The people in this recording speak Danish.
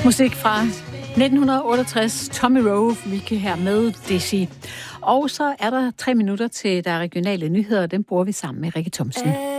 Musik fra 1968, Tommy Rowe, vi kan her med Dizzy. Og så er der 3 minutter til der regionale nyheder, den bruger vi sammen med Rikke Thomsen.